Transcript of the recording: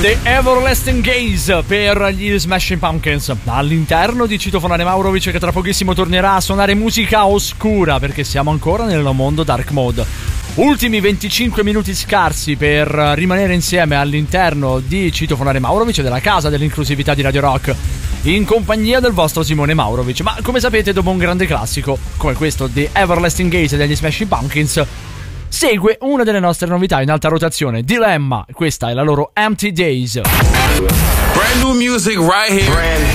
The Everlasting Gaze per gli Smashing Pumpkins all'interno di Citofonare Maurovic, che tra pochissimo tornerà a suonare musica oscura, perché siamo ancora nel mondo dark mode. Ultimi 25 minuti scarsi per rimanere insieme all'interno di Citofonare Maurovic, della casa dell'inclusività di Radio Rock, in compagnia del vostro Simone Maurovic. Ma come sapete, dopo un grande classico come questo, The Everlasting Gaze degli Smashing Pumpkins, segue una delle nostre novità in alta rotazione, Dilemma. Questa è la loro Empty Days. Brand new music right here.